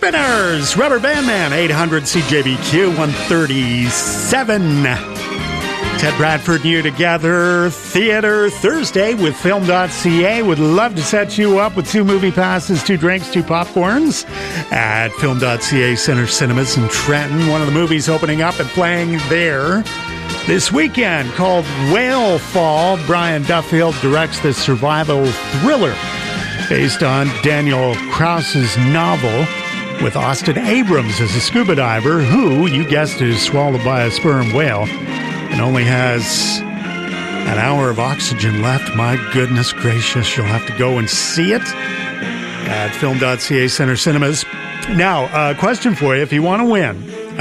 Spinners, Rubber Band Man, 800 CJBQ 137. Ted Bradford and you together. Theater Thursday with Film.ca. Would love to set you up with 2 movie passes, 2 drinks, 2 popcorns at Film.ca Center Cinemas in Trenton. One of the movies opening up and playing there this weekend called Whale Fall. Brian Duffield directs this survival thriller based on Daniel Krause's novel, with Austin Abrams as a scuba diver who, you guessed it, is swallowed by a sperm whale and only has an hour of oxygen left. My goodness gracious, you'll have to go and see it at Film.ca Center Cinemas. Now, a question for you. If you want to win,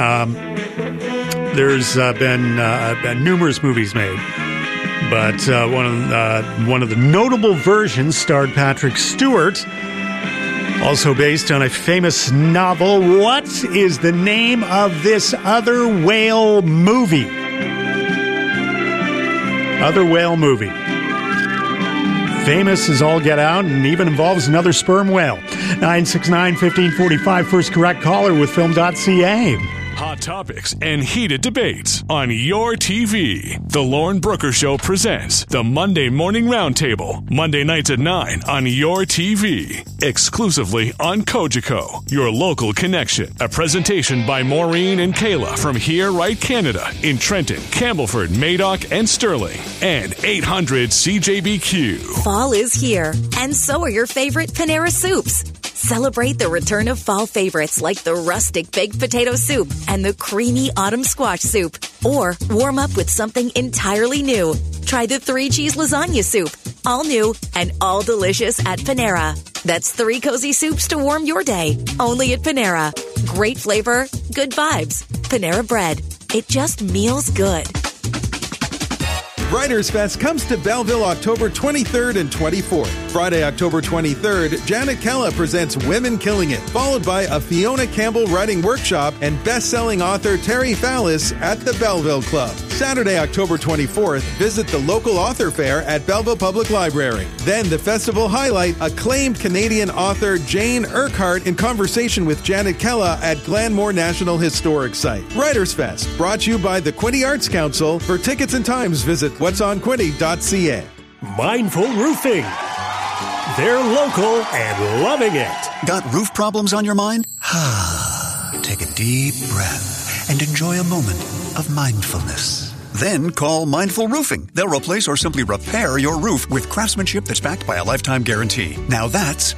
there's been numerous movies made, but one of the notable versions starred Patrick Stewart, also based on a famous novel. What is the name of this other whale movie? Other whale movie. Famous as all get out and even involves another sperm whale. 969-1545, first correct caller with Film.ca. Hot topics and heated debates on your TV. The Lauren Brooker Show presents the Monday Morning Roundtable. Monday nights at 9 on your TV. Exclusively on Cogeco, your local connection. A presentation by Maureen and Kayla from Here Right Canada in Trenton, Campbellford, Madoc, and Sterling. And 800 CJBQ. Fall is here, and so are your favorite Panera soups. Celebrate the return of fall favorites like the rustic baked potato soup and the creamy autumn squash soup. Or warm up with something entirely new. Try the 3-cheese lasagna soup. All new and all delicious at Panera. That's 3 cozy soups to warm your day. Only at Panera. Great flavor, good vibes. Panera Bread. It just meals good. Writers Fest comes to Belleville October 23rd and 24th. Friday, October 23rd, Janet Kella presents Women Killing It, followed by a Fiona Campbell writing workshop and best-selling author Terry Fallis at the Belleville Club. Saturday, October 24th, visit the local author fair at Belleville Public Library. Then the festival highlight, acclaimed Canadian author Jane Urquhart in conversation with Janet Kella at Glenmore National Historic Site. Writers Fest, brought to you by the Quinte Arts Council. For tickets and times, visit whatsonquinte.ca. Mindful Roofing. They're local and loving it. Got roof problems on your mind? Take a deep breath and enjoy a moment of mindfulness. Then call Mindful Roofing. They'll replace or simply repair your roof with craftsmanship that's backed by a lifetime guarantee. Now that's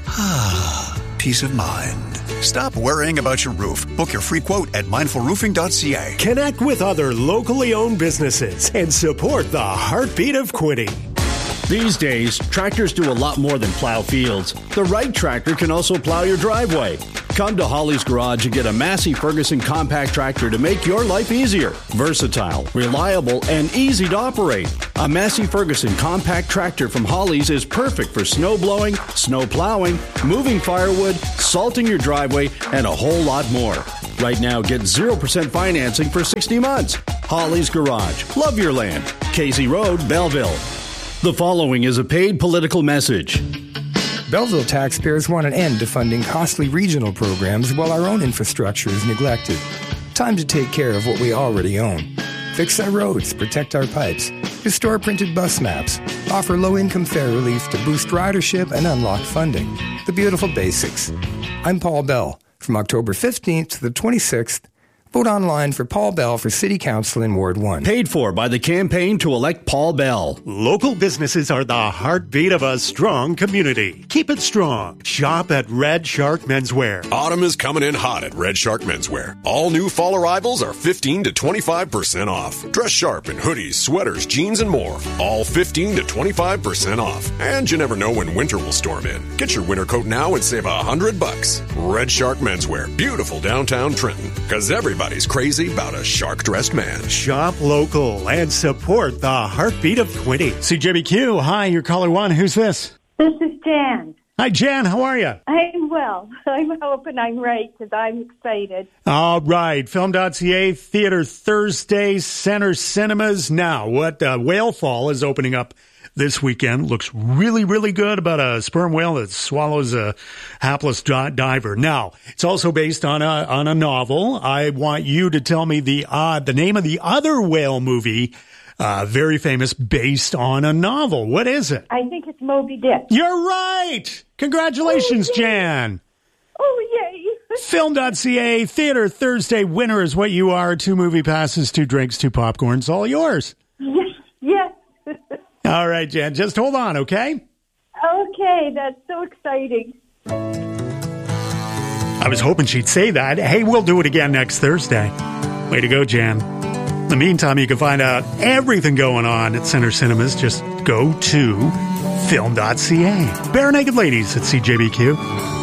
peace of mind. Stop worrying about your roof. Book your free quote at mindfulroofing.ca. Connect with other locally owned businesses and support the heartbeat of Quinte. These days, tractors do a lot more than plow fields. The right tractor can also plow your driveway. Come to Holly's Garage and get a Massey Ferguson compact tractor to make your life easier. Versatile, reliable, and easy to operate. A Massey Ferguson compact tractor from Holly's is perfect for snow blowing, snow plowing, moving firewood, salting your driveway, and a whole lot more. Right now, get 0% financing for 60 months. Holly's Garage. Love your land. Casey Road, Belleville. The following is a paid political message. Belleville taxpayers want an end to funding costly regional programs while our own infrastructure is neglected. Time to take care of what we already own. Fix our roads, protect our pipes, restore printed bus maps, offer low-income fare relief to boost ridership and unlock funding. The beautiful basics. I'm Paul Bell. From October 15th to the 26th, vote online for Paul Bell for City Council in Ward 1. Paid for by the campaign to elect Paul Bell. Local businesses are the heartbeat of a strong community. Keep it strong. Shop at Red Shark Menswear. Autumn is coming in hot at Red Shark Menswear. All new fall arrivals are 15 to 25% off. Dress sharp in hoodies, sweaters, jeans, and more. All 15 to 25% off. And you never know when winter will storm in. Get your winter coat now and save $100. Red Shark Menswear. Beautiful downtown Trenton. Because everybody's crazy about a shark-dressed man. Shop local and support the heartbeat of Quinte. CJBQ, hi, you're caller 1. Who's this? This is Jan. Hi, Jan. How are you? I'm well. I'm hoping I'm right because I'm excited. All right. Film.ca, Theater Thursday, Center Cinemas. Now, what Whale Fall is opening up this weekend. Looks really, really good about a sperm whale that swallows a hapless diver. Now, it's also based on a novel. I want you to tell me the name of the other whale movie, very famous, based on a novel. What is it? I think it's Moby Dick. You're right. Congratulations, Jan. Oh, yay. Film.ca, Theater Thursday winner is what you are. 2 movie passes, 2 drinks, 2 popcorns, all yours. Yes. All right, Jan, just hold on, okay? Okay, that's so exciting. I was hoping she'd say that. Hey, we'll do it again next Thursday. Way to go, Jan. In the meantime, you can find out everything going on at Center Cinemas. Just go to film.ca. Bare Naked Ladies at CJBQ.